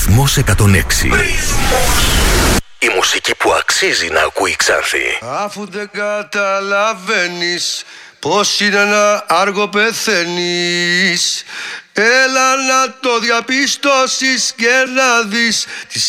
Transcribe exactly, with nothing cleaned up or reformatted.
Ρυθμός εκατόν έξι. Η μουσική που αξίζει να ακούει η Ξάνθη. Αφού δεν καταλαβαίνεις πως είναι ένα άργο πεθαίνεις, έλα να το διαπιστώσεις και να δεις τις